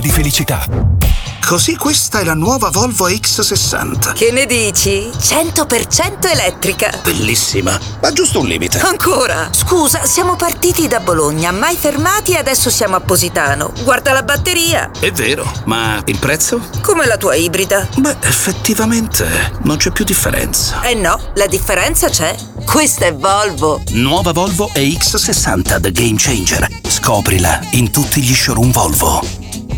di felicità. Così questa è la nuova Volvo X60. Che ne dici? 100% elettrica. Bellissima, ma giusto un limite. Ancora? Scusa, siamo partiti da Bologna, mai fermati e adesso siamo a Positano. Guarda la batteria. È vero, ma il prezzo? Come la tua ibrida. Beh, effettivamente non c'è più differenza. Eh no, la differenza c'è. Questa è Volvo. Nuova Volvo EX60 The Game Changer. Scoprila in tutti gli showroom Volvo.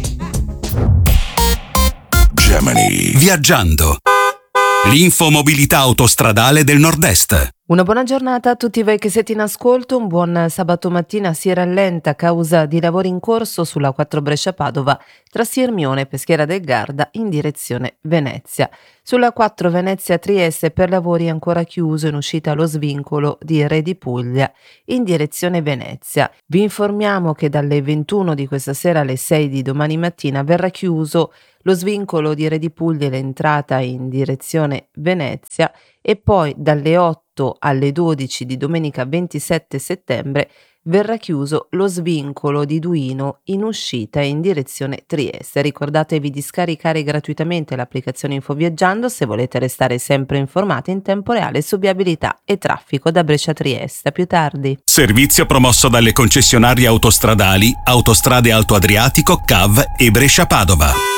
Gemini. Viaggiando. L'infomobilità autostradale del Nord-Est. Una buona giornata a tutti voi che siete in ascolto. Un buon sabato mattina. Si rallenta a causa di lavori in corso sulla 4 Brescia-Padova tra Sirmione e Peschiera del Garda in direzione Venezia. Sulla 4 Venezia-Trieste per lavori ancora chiuso in uscita lo svincolo di Re di Puglia in direzione Venezia. Vi informiamo che dalle 21 di questa sera alle 6 di domani mattina verrà chiuso lo svincolo di Re di Puglia e l'entrata in direzione Venezia e poi dalle 8 alle 12 di domenica 27 settembre verrà chiuso lo svincolo di Duino in uscita in direzione Trieste. Ricordatevi di scaricare gratuitamente l'applicazione Infoviaggiando se volete restare sempre informati in tempo reale su viabilità e traffico da Brescia a Trieste. A più tardi. Servizio promosso dalle concessionarie autostradali Autostrade Alto Adriatico, CAV e Brescia Padova.